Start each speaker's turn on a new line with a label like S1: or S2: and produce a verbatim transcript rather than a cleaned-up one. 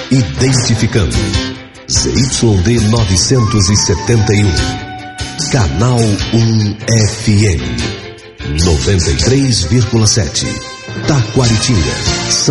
S1: identificando. Z Y D novecentos e setenta e um, Canal um F M, noventa e três vírgula sete, Taquaritinga,